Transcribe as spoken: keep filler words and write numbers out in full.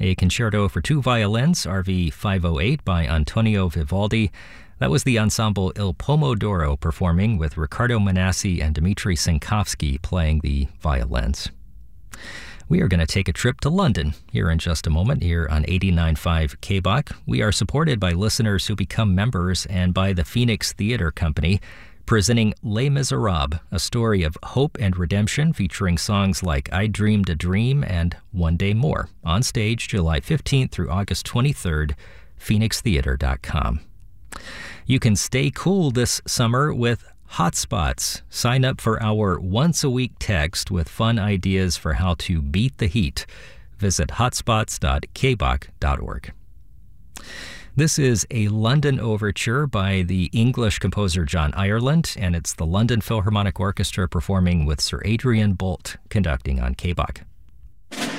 a concerto for two violins, R V five oh eight by Antonio Vivaldi. That was the ensemble Il Pomodoro performing with Riccardo Manassi and Dmitry Sinkovsky playing the violins. We are going to take a trip to London here in just a moment here on eighty-nine point five K B O C. We are supported by listeners who become members and by the Phoenix Theatre Company, presenting Les Miserables, a story of hope and redemption featuring songs like I Dreamed a Dream and One Day More, on stage July fifteenth through August twenty-third, phoenix theater dot com. You can stay cool this summer with Hotspots. Sign up for our once-a-week text with fun ideas for how to beat the heat. Visit hotspots dot k b o c dot org. This is a London overture by the English composer John Ireland, and it's the London Philharmonic Orchestra performing with Sir Adrian Boult conducting on K B O C.